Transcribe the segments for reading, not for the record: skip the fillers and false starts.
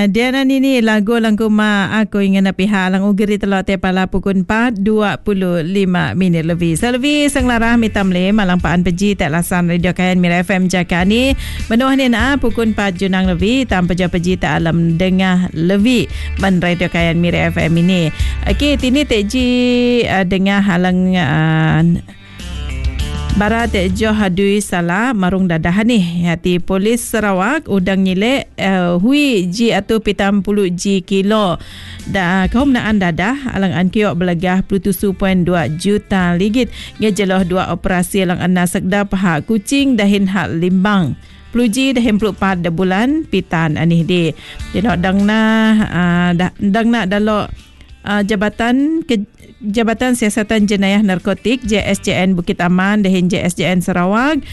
Diana nini lagu ma aku ingin pihak lang ugeri telok te pala pukul 4:25 lebih. Selvi senglarah mitamle malang paan peji tak lasan radio kayan Mira FM Jakani. Menuh ni pukul 4 junang lebih tanpa peji tak alam dengah lebih men radio kayan Mira FM ini. Okey, tini teji dengah halang Barat Joh Hadui Salah marung dadah ni hati polis Sarawak udang nyilek hui ji atau 70 ji kilo da kaum naan dadah alang an kiok belegah 27.2 juta ringgit ngejeloh dua operasi alang anna sekda pahak kucing dahin hak limbang Pluji dah 24 bulan pitan anih di jenok dang na dalok Jabatan Siasatan Jenayah Narkotik JSJN Bukit Aman dan JSJN Sarawak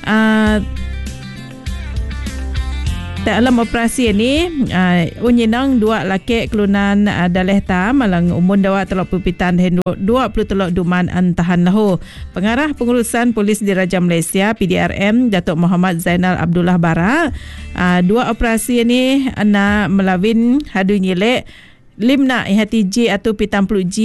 dalam operasi ini unyinang dua laki kelunan daleh tam malang umur dawa telok pupitan dan 20 telok duman antahan lahu. Pengarah Pengurusan Polis Diraja Malaysia PDRM Datuk Muhammad Zainal Abdullah Bara dua operasi ini ana melawin hadu nyilek limna ihati J atau 70 G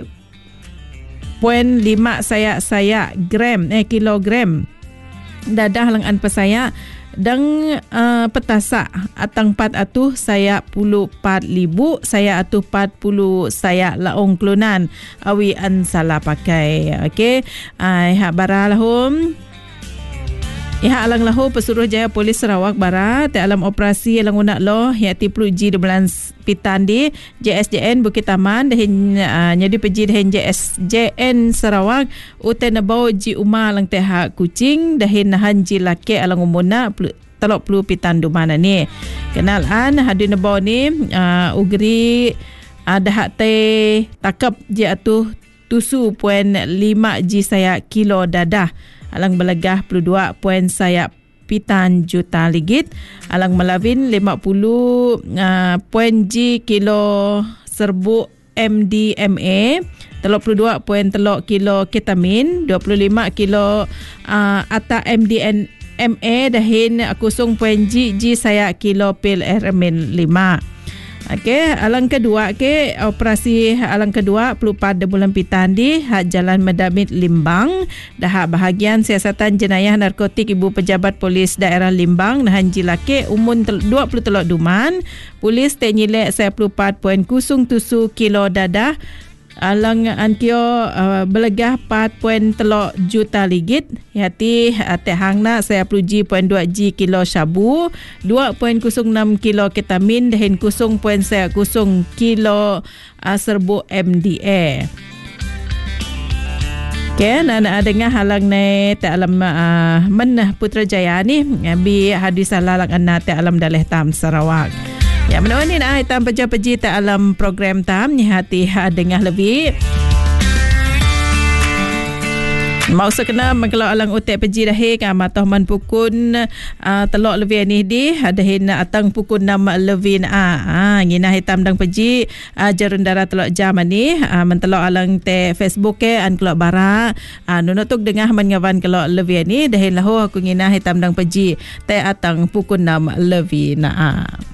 0.5 saya gram kilogram dadah lengan pesaya dang petasa atang 4 atuh saya 4,000 saya atuh 40 saya laong kelunan awi an salah pakai. Okey, hak baralahum Iha alang lahu Pesuruh Jaya Polis Sarawak Barat dalam operasi alang unak loh iati peluji di bulan pitan di JSJN Bukit Aman dahin nyadi peji dahin JSJN Sarawak uten bau ji umah alang teha kucing dahin nahan ji laki alang umuna telok pelu pitan dumana ni kenalan hadin bau ni ugri ada hak te takap ji atuh 7.5 ji saya kilo dadah alang belegah 22 saya pitan juta ringgit alang melawin 50 ji kilo serbuk MDMA 32 kilo ketamin 25 kilo ata MDMA dahin 0 ji saya kilo pil Ermin 5. Okey, alang kedua operasi alang kedua 24 bulan pitan di hak Jalan Medamit Limbang dah bahagian Siasatan Jenayah Narkotik Ibu Pejabat Polis Daerah Limbang nahan jilake umun 20 telok duman polis tenyilek 14.07 kilo dadah alang ankio belegah 4.3 juta ringgit hati tehangna 10.2 ji kilo syabu 2.06 kilo ketamin dan 0.10 kilo serbuk MDA. Okay, nak dengar halang ni tak alam menah Putrajaya ni bi hadis salah lang anna tak alam daleh tam Sarawak. Ya, menurut ni nak hitam peja-peji tak alam program tam ni hati dengar lebih. Mau sekena kalau alang utek peji dah ka matoh man pukul telok lebih ni di adahin atang pukul 6 lebih ngina hitam dang peji jarundara telok jam ni mentelok alang te Facebook ke an kelok bara nunutuk dengah mengawan kelok lebih ni dahin lahu aku ngina hitam dang peji te atang pukul 6 lebih